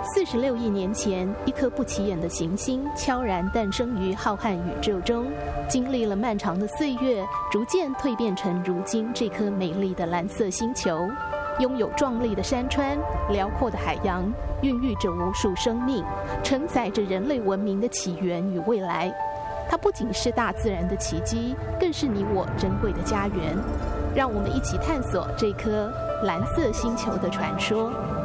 46亿年前，一颗不起眼的行星悄然诞生于浩瀚宇宙中，经历了漫长的岁月，逐渐蜕变成如今这颗美丽的蓝色星球。拥有壮丽的山川、辽阔的海洋，孕育着无数生命，承载着人类文明的起源与未来。它不仅是大自然的奇迹，更是你我珍贵的家园。让我们一起探索这颗蓝色星球的传说。